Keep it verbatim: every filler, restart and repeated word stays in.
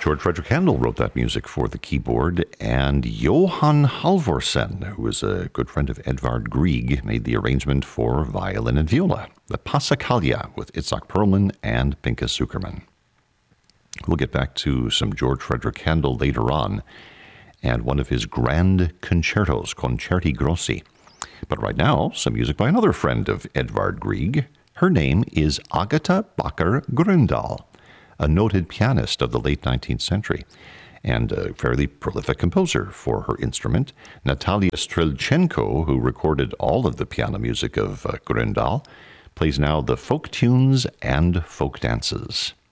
George Frederick Handel wrote that music for the keyboard, and Johan Halvorsen, who is a good friend of Edvard Grieg, made the arrangement for violin and viola, the Passacaglia with Itzhak Perlman and Pinka Zukerman. We'll get back to some George Frederick Handel later on, and one of his grand concertos, Concerti Grossi. But right now, some music by another friend of Edvard Grieg. Her name is Agatha Bakker Grøndahl, a noted pianist of the late nineteenth century and a fairly prolific composer for her instrument. Natalia Strelchenko, who recorded all of the piano music of uh, Grøndahl, plays now the folk tunes and folk dances.